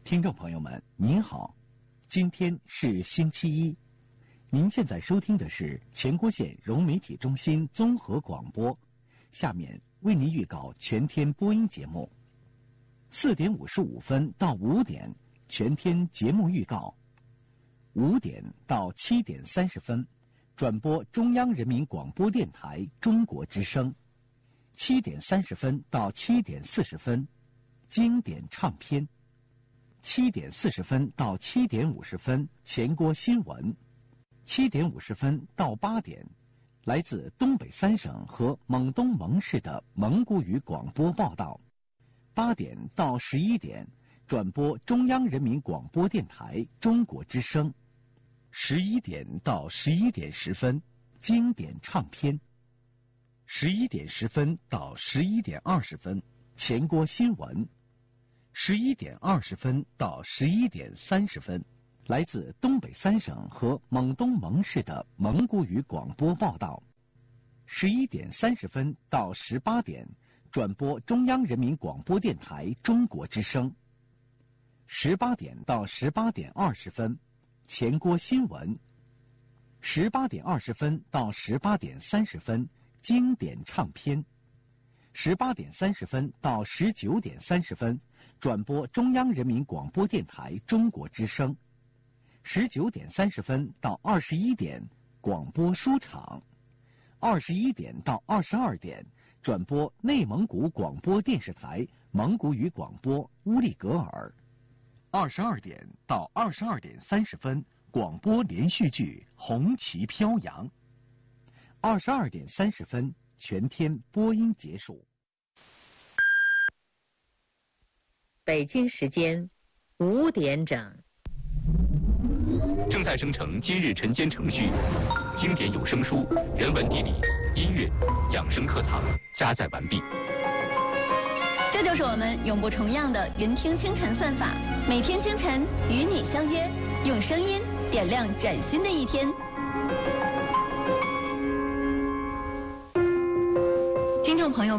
听众朋友们，您好，今天是星期一，您现在收听的是全国县融媒体中心综合广播。下面为您预告全天播音节目：4点55分到5点全天节目预告；5点到7点30分转播中央人民广播电台中国之声；7点30分到7点40分经典唱片；7点40分到7点50分全国新闻；7点50分到8点来自东北3省和蒙东蒙市的蒙古语广播报道；8点到11点转播中央人民广播电台中国之声；11点到11点10分经典唱片；11点10分到11点20分全国新闻；11点20分到11点30分来自东北3省和蒙东蒙市的蒙古语广播报道；11点30分到18点转播中央人民广播电台中国之声；18点到18点20分全国新闻；18点20分到18点30分经典唱片；18点30分到19点30分转播中央人民广播电台中国之声；19点30分到21点广播书场；21点到22点转播内蒙古广播电视台蒙古语广播乌力格尔；22点到22点30分广播连续剧红旗飘扬；22点30分全天播音结束。 北京时间5点整。 正在生成今日晨间程序，经典有声书、人文地理、音乐、养生课堂加载完毕。 这就是我们永不重样的云听清晨算法，每天清晨与你相约，用声音点亮崭新的一天。听众朋友